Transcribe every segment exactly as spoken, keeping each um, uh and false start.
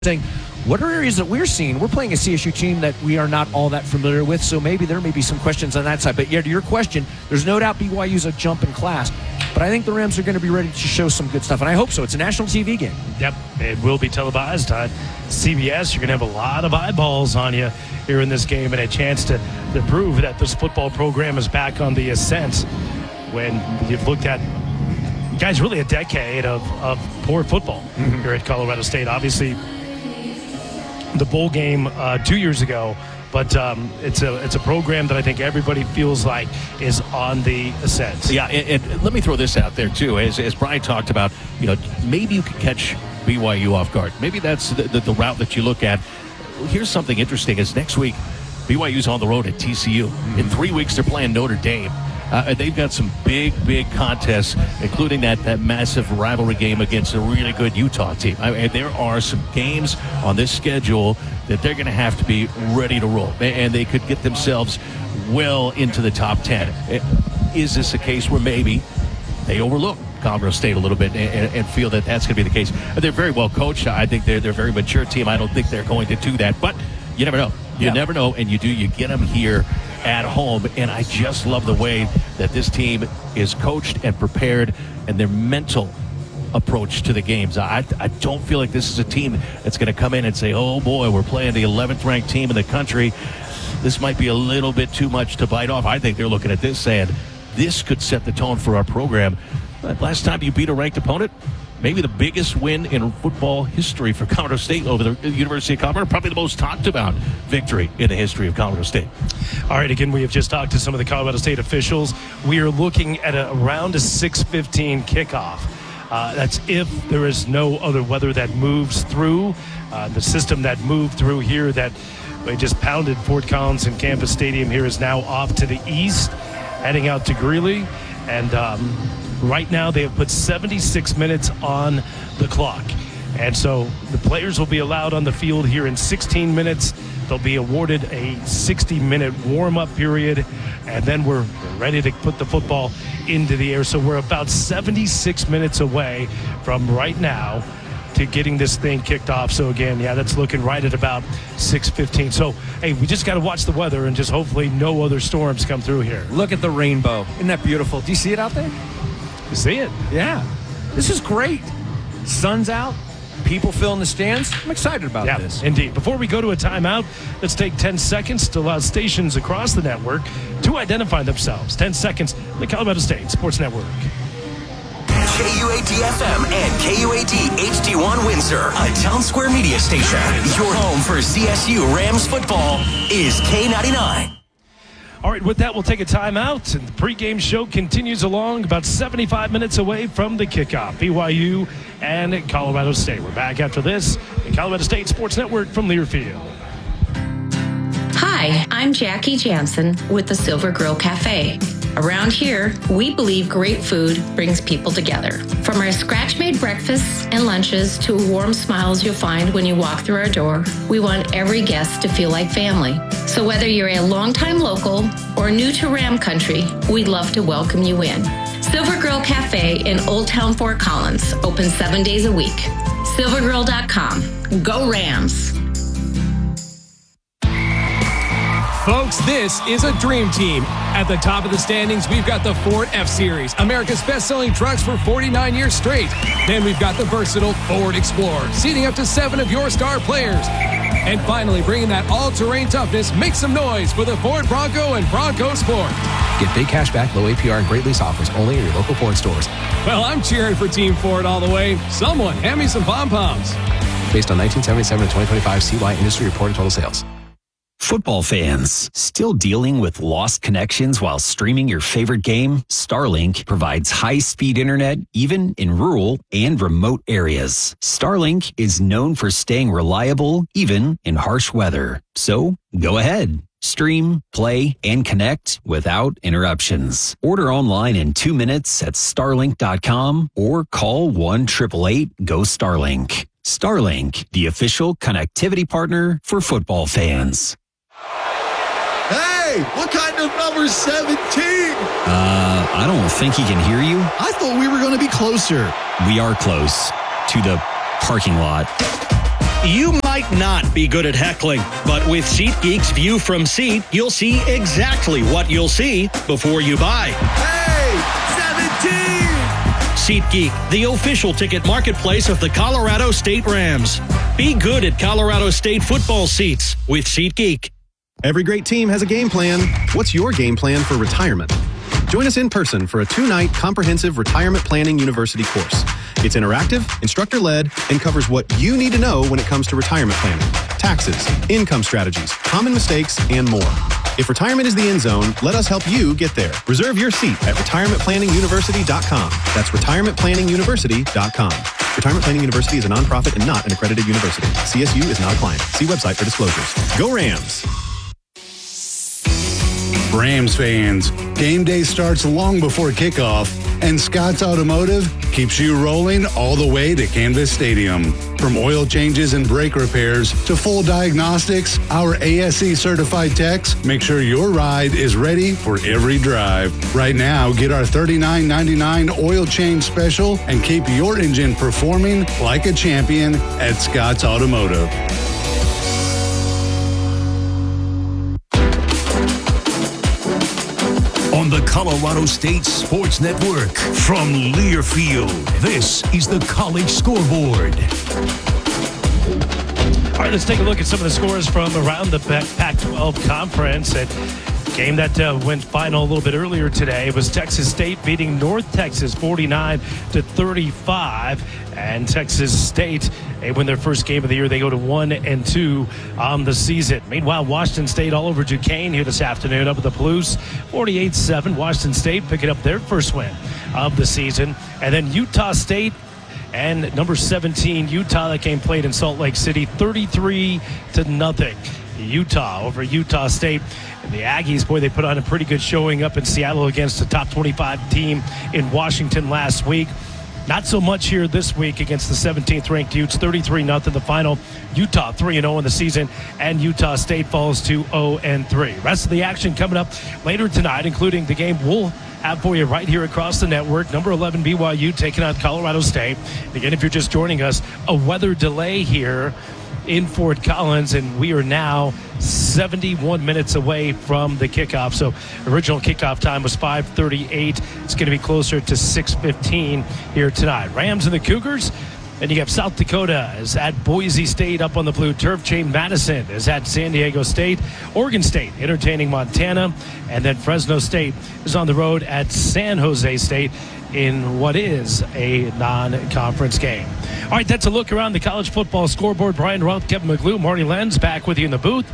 saying, what are areas that we're seeing? We're playing a C S U team that we are not all that familiar with, so maybe there may be some questions on that side. But yeah, to your question, there's no doubt B Y U's a jump in class. But I think the Rams are going to be ready to show some good stuff, and I hope so. It's a national T V game. Yep, it will be televised on C B S. You're going to have a lot of eyeballs on you here in this game and a chance to, to prove that this football program is back on the ascent when you've looked at guys, really a decade of, of poor football mm-hmm. here at Colorado State. Obviously, the bowl game uh, two years ago, but um, it's a it's a program that I think everybody feels like is on the ascent. Yeah, and, and let me throw this out there too. As, as Brian talked about, you know, maybe you could catch B Y U off guard. Maybe that's the, the, the route that you look at. Here's something interesting: is next week B Y U's on the road at T C U. Mm-hmm. In three weeks, they're playing Notre Dame. Uh, they've got some big, big contests, including that, that massive rivalry game against a really good Utah team. I mean, there are some games on this schedule that they're going to have to be ready to roll, and they could get themselves well into the top ten. Is this a case where maybe they overlook Colorado State a little bit and, and feel that that's going to be the case? They're very well coached. I think they're, they're a very mature team. I don't think they're going to do that, but you never know. You yeah. never know, and you do. You get them here at home, and I just love the way that this team is coached and prepared and their mental approach to the games. I, I don't feel like this is a team that's going to come in and say, oh boy, we're playing the eleventh ranked team in the country. This might be a little bit too much to bite off. I think they're looking at this saying, this could set the tone for our program. Last time you beat a ranked opponent, maybe the biggest win in football history for Colorado State over the University of Colorado, probably the most talked about victory in the history of Colorado State. All right, again, we have just talked to some of the Colorado State officials. We are looking at a, around a six fifteen kickoff. Uh, that's if there is no other weather that moves through. Uh, the system that moved through here that they just pounded Fort Collins and Campus Stadium here is now off to the east, heading out to Greeley. And um, right now they have put seventy-six minutes on the clock. And so the players will be allowed on the field here in sixteen minutes. They'll be awarded a sixty-minute warm-up period, and then we're ready to put the football into the air. So we're about seventy-six minutes away from right now to getting this thing kicked off. So again, yeah, that's looking right at about six fifteen. So, hey, we just got to watch the weather and just hopefully no other storms come through here. Look at the rainbow. Isn't that beautiful? Do you see it out there? You see it? Yeah. This is great. Sun's out. People filling the stands. I'm excited about yeah, this. Indeed. Before we go to a timeout, let's take ten seconds to allow stations across the network to identify themselves. ten seconds, the Colorado State Sports Network. K U A D F M and K U A D H D one Windsor, a Town Square media station. Your home for C S U Rams football is K ninety-nine. All right, with that, we'll take a timeout, and the pregame show continues along about seventy-five minutes away from the kickoff. B Y U and Colorado State. We're back after this, the Colorado State Sports Network from Learfield. Hi, I'm Jackie Jansen with the Silver Grill Cafe. Around here, we believe great food brings people together. From our scratch-made breakfasts and lunches to warm smiles you'll find when you walk through our door, we want every guest to feel like family. So whether you're a longtime local or new to Ram Country, we'd love to welcome you in. Silver Grill Cafe in Old Town Fort Collins, open seven days a week. silver grill dot com. Go Rams! Folks, this is a dream team. At the top of the standings, we've got the Ford F-Series, America's best-selling trucks for forty-nine years straight. Then we've got the versatile Ford Explorer, seating up to seven of your star players. And finally, bringing that all-terrain toughness, make some noise for the Ford Bronco and Bronco Sport. Get big cash back, low A P R, and great lease offers only in your local Ford stores. Well, I'm cheering for Team Ford all the way. Someone hand me some pom-poms. Based on nineteen seventy-seven to twenty twenty-five C Y Industry Reported Total Sales. Football fans, still dealing with lost connections while streaming your favorite game? Starlink provides high-speed internet even in rural and remote areas. Starlink is known for staying reliable even in harsh weather. So, go ahead. Stream, play, and connect without interruptions. Order online in two minutes at starlink dot com or call one eight eight eight, G O Starlink. Starlink, the official connectivity partner for football fans. Hey, what kind of number seventeen? Uh, I don't think he can hear you. I thought we were going to be closer. We are close to the parking lot. You might not be good at heckling, but with SeatGeek's View from Seat, you'll see exactly what you'll see before you buy. Hey, seventeen! SeatGeek, the official ticket marketplace of the Colorado State Rams. Be good at Colorado State football seats with SeatGeek. Every great team has a game plan. What's your game plan for retirement? Join us in person for a two-night comprehensive retirement planning university course. It's interactive, instructor-led, and covers what you need to know when it comes to retirement planning, taxes, income strategies, common mistakes, and more. If retirement is the end zone, let us help you get there. Reserve your seat at retirement planning university dot com. That's retirement planning university dot com. Retirement Planning University is a nonprofit and not an accredited university. C S U is not a client. See website for disclosures. Go Rams! Rams fans, game day starts long before kickoff, and Scott's Automotive keeps you rolling all the way to Canvas Stadium. From oil changes and brake repairs to full diagnostics, our A S E certified techs make sure your ride is ready for every drive. Right now, get our thirty-nine ninety-nine oil change special and keep your engine performing like a champion at Scott's Automotive. On the Colorado State Sports Network from Learfield, this is the College Scoreboard. All right, let's take a look at some of the scores from around the Pac twelve Conference. And game that uh, went final a little bit earlier today was Texas State beating North Texas forty-nine to thirty-five. And Texas State, they win their first game of the year. They go to one and two on the season. Meanwhile, Washington State all over Duquesne here this afternoon up at the Palouse, forty-eight seven. Washington State picking up their first win of the season. And then Utah State and number seventeen, Utah, that game played in Salt Lake City, thirty-three to nothing. Utah over Utah State. And the Aggies, boy, they put on a pretty good showing up in Seattle against the top twenty-five team in Washington last week. Not so much here this week against the seventeenth ranked Utes, thirty-three nothing the final. Utah three and oh in the season, and Utah State falls to oh and three. Rest of the action coming up later tonight, including the game we'll have for you right here across the network. Number eleven B Y U taking on Colorado State. Again, if you're just joining us, a weather delay here in Fort Collins, and we are now seventy-one minutes away from the kickoff. So original kickoff time was five thirty-eight. It's going to be closer to six fifteen here tonight. Rams and the Cougars. And you have South Dakota is at Boise State up on the blue turf. James Madison is at San Diego State. Oregon State entertaining Montana. And then Fresno State is on the road at San Jose State in what is a non-conference game. All right, that's a look around the college football scoreboard. Brian Roth, Kevin McGlue, Marty Lenz back with you in the booth.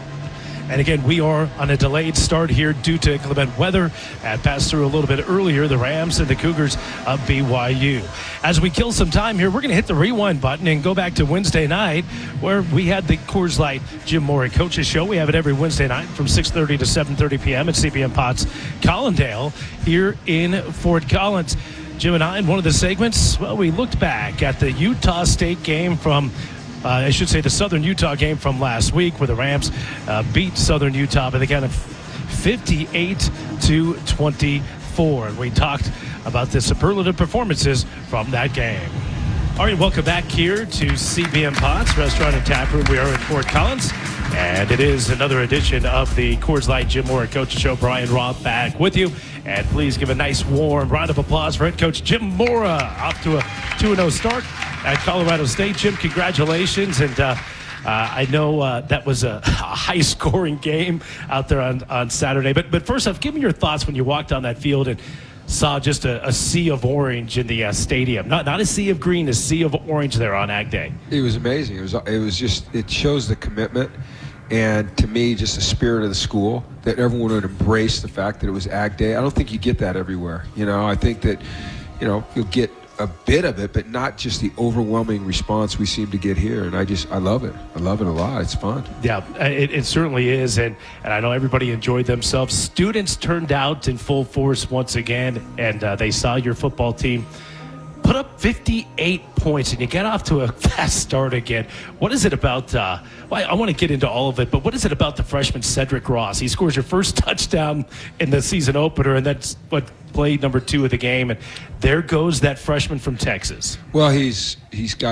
And again, we are on a delayed start here due to inclement weather. That passed through a little bit earlier, the Rams and the Cougars of B Y U. As we kill some time here, we're going to hit the rewind button and go back to Wednesday night where we had the Coors Light Jim Mora Coaches Show. We have it every Wednesday night from six thirty to seven thirty p.m. at C B M Potts Collindale here in Fort Collins. Jim and I, in one of the segments, well, we looked back at the Utah State game from Uh, I should say the Southern Utah game from last week where the Rams uh, beat Southern Utah, but they got a fifty-eight to twenty-four. And we talked about the superlative performances from that game. All right, welcome back here to C B M Potts Restaurant and Tap Room. We are in Fort Collins, and it is another edition of the Coors Light Jim Mora Coaches Show. Brian Roth back with you. And please give a nice warm round of applause for head coach Jim Mora, off to a two and oh start at Colorado State. Jim, congratulations. And uh, uh, I know uh, that was a, a high-scoring game out there on, on Saturday. But but first off, give me your thoughts when you walked on that field and saw just a, a sea of orange in the uh, stadium. Not not a sea of green, a sea of orange there on Ag Day. It was amazing. It was it was just, it shows the commitment. And to me, just the spirit of the school, that everyone would embrace the fact that it was Ag Day. I don't think you get that everywhere. You know, I think that, you know, you'll get a bit of it, but not just the overwhelming response we seem to get here. And I just, I love it. I love it a lot. It's fun. Yeah, it, it certainly is. And, and I know everybody enjoyed themselves. Students turned out in full force once again, and uh, they saw your football team put up fifty-eight points, and you get off to a fast start again. What is it about, uh, well, I want to get into all of it, but what is it about the freshman Cedric Ross? He scores your first touchdown in the season opener, and that's what played number two of the game, and there goes that freshman from Texas. Well, he's he's got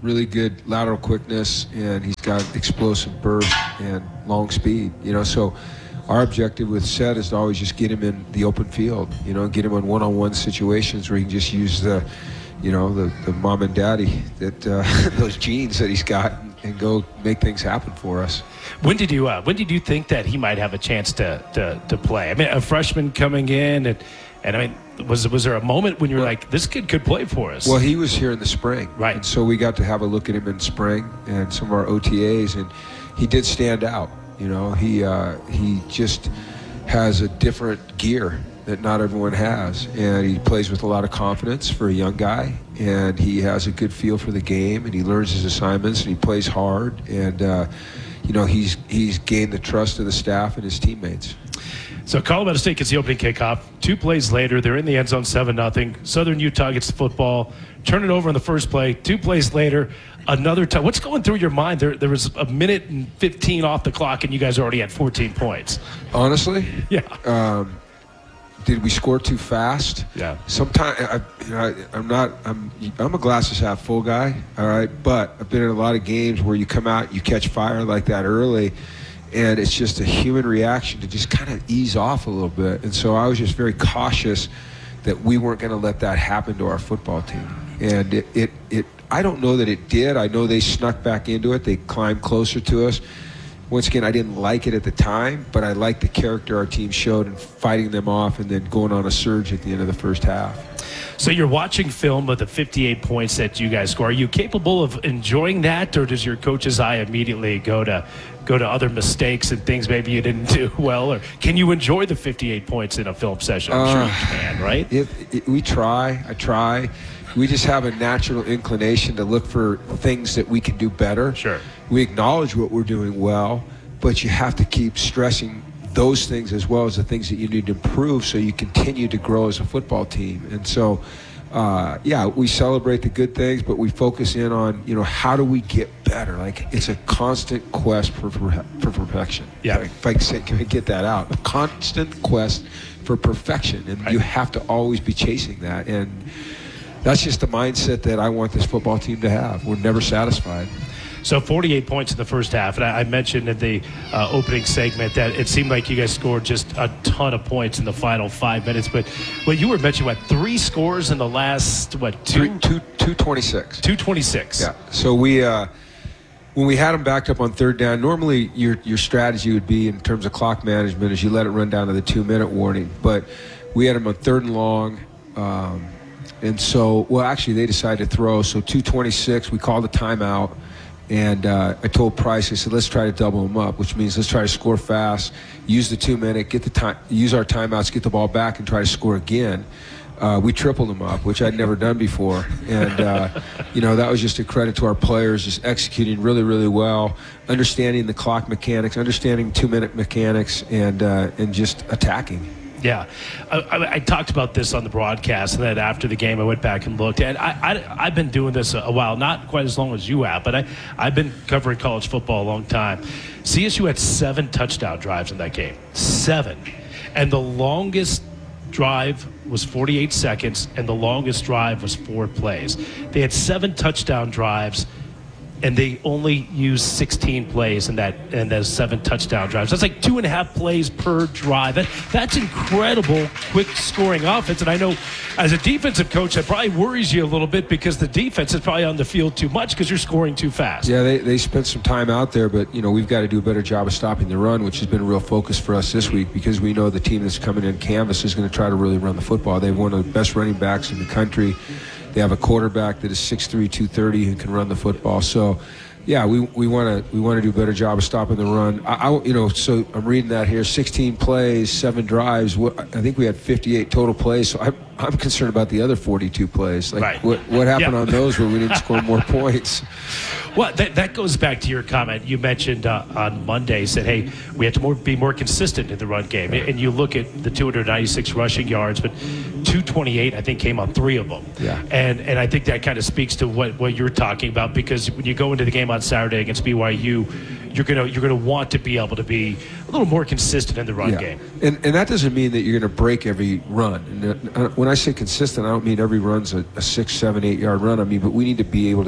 really good lateral quickness, and he's got explosive burst and long speed. You know, so our objective with Seth is to always just get him in the open field. You know, get him in one-on-one situations where he can just use the, you know, the, the mom and daddy that uh, those genes that he's got, and go make things happen for us. When did you uh, when did you think that he might have a chance to to, to play? I mean, a freshman coming in, and and I mean, was was there a moment when you were like, this kid could play for us? Well, he was here in the spring, right? And so we got to have a look at him in spring and some of our O T As, and he did stand out. You know, he uh, he just has a different gear that not everyone has, and he plays with a lot of confidence for a young guy, and he has a good feel for the game, and he learns his assignments, and he plays hard, and uh, you know, he's he's gained the trust of the staff and his teammates. So Colorado State gets the opening kickoff. Two plays later, they're in the end zone, seven nothing. Southern Utah gets the football, turn it over in the first play. Two plays later, another time. What's going through your mind? There, there was a minute and fifteen off the clock, and you guys already had fourteen points. Honestly, yeah. Um, Did we score too fast? Yeah. Sometimes I, you know, I, I'm not. I'm. I'm a glasses half full guy. All right, but I've been in a lot of games where you come out, you catch fire like that early, and it's just a human reaction to just kind of ease off a little bit. And so I was just very cautious that we weren't going to let that happen to our football team. And it, it, it. I don't know that it did. I know they snuck back into it. They climbed closer to us. Once again, I didn't like it at the time, but I liked the character our team showed in fighting them off and then going on a surge at the end of the first half. So you're watching film of the fifty-eight points that you guys score. Are you capable of enjoying that, or does your coach's eye immediately go to go to other mistakes and things maybe you didn't do well? Or can you enjoy the fifty-eight points in a film session? I'm uh, sure you can, right? It, it, we try. I try. We just have a natural inclination to look for things that we can do better. Sure. We acknowledge what we're doing well, but you have to keep stressing those things as well as the things that you need to improve so you continue to grow as a football team. And so, uh, yeah, we celebrate the good things, but we focus in on, you know, how do we get better? Like, it's a constant quest for for, for perfection. Yeah. If I can, say, can I get that out? A constant quest for perfection, and right. You have to always be chasing that. And that's just the mindset that I want this football team to have. We're never satisfied. So forty-eight points in the first half, and I, I mentioned in the uh, opening segment that it seemed like you guys scored just a ton of points in the final five minutes. But what you were mentioning, what, three scores in the last, what, two? Three, two, two twenty-six. two twenty-six. Yeah. So we, uh, when we had them backed up on third down, normally your your strategy would be in terms of clock management is you let it run down to the two-minute warning. But we had them on third and long. Um, and so, well, actually, they decided to throw. So two twenty-six, we called a timeout. And uh, I told Price, I said, let's try to double them up, which means let's try to score fast, use the two minute, get the time, use our timeouts, get the ball back, and try to score again. Uh, we tripled them up, which I'd never done before. And, uh, you know, that was just a credit to our players, just executing really, really well, understanding the clock mechanics, understanding two-minute mechanics, and uh, and just attacking. Yeah, I, I, I talked about this on the broadcast, and then after the game, I went back and looked. And I, I, I've been doing this a, a while, not quite as long as you have, but I, I've been covering college football a long time. C S U had seven touchdown drives in that game, seven, and the longest drive was forty-eight seconds, and the longest drive was four plays. They had seven touchdown drives, and they only used sixteen plays in that and those seven touchdown drives. That's like two and a half plays per drive. That, that's incredible quick scoring offense. And I know as a defensive coach, that probably worries you a little bit because the defense is probably on the field too much because you're scoring too fast. Yeah, they, they spent some time out there, but, you know, we've got to do a better job of stopping the run, which has been a real focus for us this week because we know the team that's coming in canvas is going to try to really run the football. They have one of the best running backs in the country. They have a quarterback that is six three, two thirty who can run the football. So, yeah, we we want to we want to do a better job of stopping the run. I, I you know, so I'm reading that here: sixteen plays, seven drives. What, I think we had fifty-eight total plays. So I'm I'm concerned about the other forty-two plays. Like, right. what what happened yeah. on those where we didn't score more points? Well, that, that goes back to your comment. You mentioned uh, on Monday, said, hey, we have to more, be more consistent in the run game. And you look at the two ninety-six rushing yards, but two twenty-eight, I think, came on three of them. Yeah. And and I think that kind of speaks to what, what you're talking about because when you go into the game on Saturday against B Y U, you're gonna you're gonna want to be able to be a little more consistent in the run yeah. game. And and that doesn't mean that you're going to break every run. And uh, when I say consistent, I don't mean every run's a, a six, seven, eight yard run. I mean, but we need to be able to get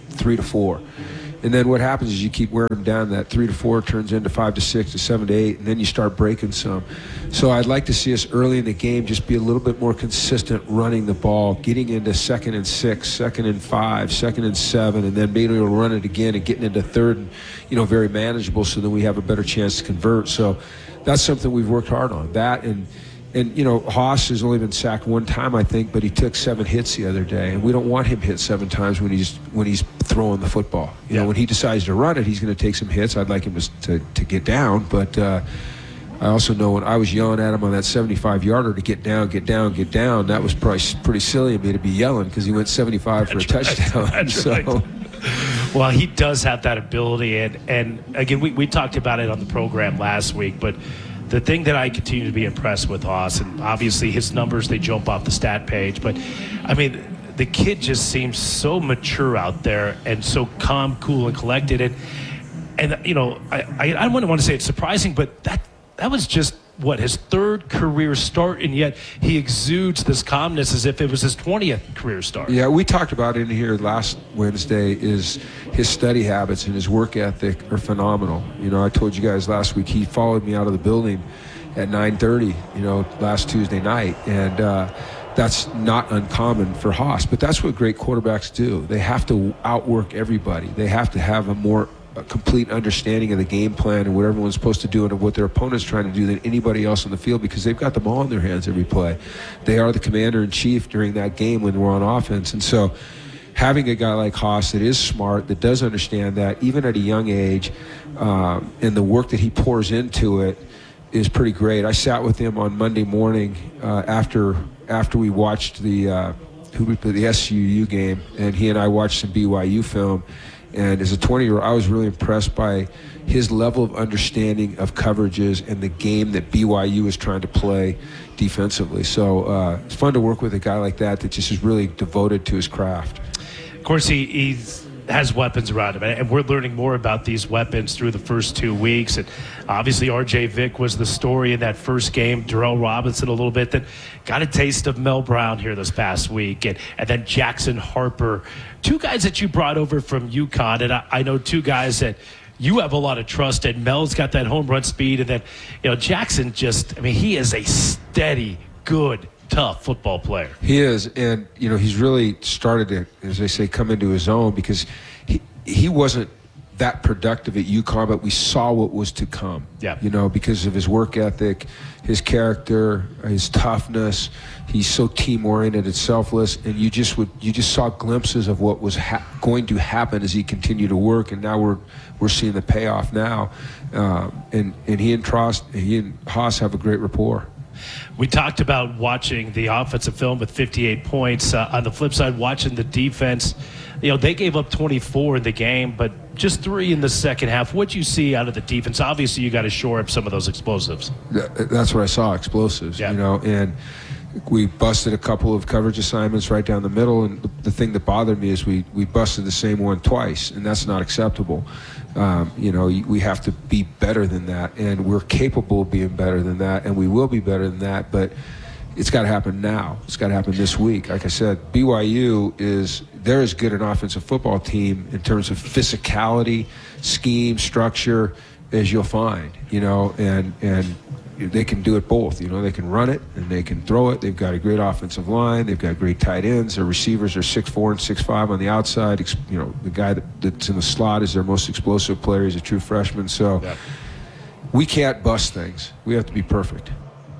three to four. And then what happens is you keep wearing them down. That three to four turns into five to six to seven to eight, and then you start breaking some. So I'd like to see us early in the game just be a little bit more consistent running the ball, getting into second and six, second and five, second and seven, and then being able to run it again and getting into third and, you know, very manageable so that we have a better chance to convert. So that's something we've worked hard on. That and And, you know, Haas has only been sacked one time, I think, but he took seven hits the other day. And we don't want him hit seven times when he's when he's throwing the football. You yeah. know, when he decides to run it, he's going to take some hits. I'd like him to, to, to get down. But uh, I also know when I was yelling at him on that seventy-five-yarder to get down, get down, get down, that was probably pretty silly of me to be yelling because he went seventy-five for That's a touchdown. Right. That's so. right. Well, he does have that ability. And, and again, we, we talked about it on the program last week, but the thing that I continue to be impressed with Haas, and obviously his numbers, they jump off the stat page, but I mean, the kid just seems so mature out there and so calm, cool, and collected. And, and you know, I, I, I wouldn't want to say it's surprising, but that that was just, what, his third career start, and yet he exudes this calmness as if it was his twentieth career start. Yeah, we talked about it in here last Wednesday, is his study habits and his work ethic are phenomenal. You know, I told you guys last week, he followed me out of the building at nine thirty, you know, last Tuesday night, and uh, that's not uncommon for Haas, but that's what great quarterbacks do. They have to outwork everybody. They have to have a more a complete understanding of the game plan and what everyone's supposed to do and what their opponent's trying to do than anybody else on the field, because they've got the ball in their hands every play. They are the commander-in-chief during that game when we're on offense. And so having a guy like Haas that is smart, that does understand that, even at a young age, um, and the work that he pours into it is pretty great. I sat with him on Monday morning uh, after after we watched the, uh, who we played, the S U U game, and he and I watched some B Y U film. And as a twenty-year-old, I was really impressed by his level of understanding of coverages and the game that B Y U is trying to play defensively. So uh, it's fun to work with a guy like that that just is really devoted to his craft. Of course, he he's, has weapons around him, and we're learning more about these weapons through the first two weeks. And obviously, R J Vick was the story in that first game. Darrell Robinson a little bit that got a taste of Mel Brown here this past week, and, and then Jackson Harper. Two guys that you brought over from UConn, and I, I know two guys that you have a lot of trust in. Mel's got that home run speed, and then, you know, Jackson just, I mean, he is a steady, good, tough football player. He is, and, you know, he's really started to, as they say, come into his own, because he he wasn't that productive at UConn, but we saw what was to come. Yeah. You know, because of his work ethic, his character, his toughness. He's so team-oriented and selfless, and you just would you just saw glimpses of what was ha- going to happen as he continued to work, and now we're we're seeing the payoff now. Um, and and he and Trost, he and Haas have a great rapport. We talked about watching the offensive film with fifty-eight points. Uh, on the flip side, watching the defense, you know, they gave up twenty-four in the game, but just three in the second half. What'd you see out of the defense? Obviously, you got to shore up some of those explosives. That's what I saw, explosives, yeah. you know, and we busted a couple of coverage assignments right down the middle, and the, the thing that bothered me is we, we busted the same one twice, and that's not acceptable. Um, you know, we have to be better than that, and we're capable of being better than that, and we will be better than that, but it's got to happen now. It's got to happen this week. Like I said, B Y U is, they're as good an offensive football team in terms of physicality, scheme, structure as you'll find, you know, and, and they can do it both. You know, they can run it and they can throw it. They've got a great offensive line. They've got great tight ends. Their receivers are six four and six five on the outside. You know, the guy that, that's in the slot is their most explosive player. He's a true freshman. So yeah. we can't bust things. We have to be perfect.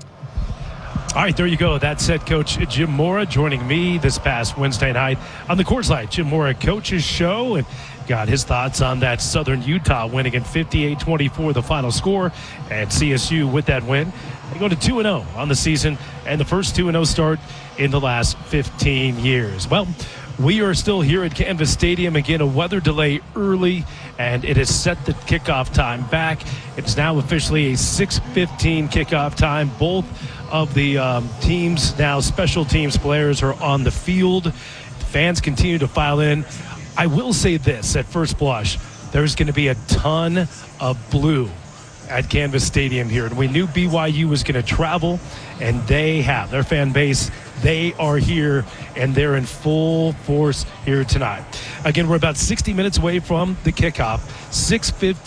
All right, there you go. That's head coach Jim Mora joining me this past Wednesday night on the Coors Light Jim Mora Coaches Show, and got his thoughts on that Southern Utah winning at fifty-eight twenty-four, the final score, and C S U with that win. They go to two and oh on the season, and the first two and oh start in the last fifteen years. Well, we are still here at Canvas Stadium. Again, a weather delay early, and it has set the kickoff time back. It's now officially a six fifteen kickoff time. Both of the um, teams, now special teams players, are on the field. Fans continue to file in. I will say this, at first blush, there's going to be a ton of blue at Canvas Stadium here. And we knew B Y U was going to travel, and they have. Their fan base, they are here, and they're in full force here tonight. Again, we're about sixty minutes away from the kickoff. six fifteen